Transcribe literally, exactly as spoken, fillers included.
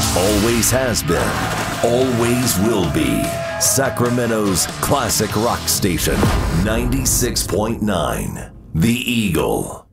Always has been, always will be. Sacramento's classic rock station, ninety-six point nine, The Eagle.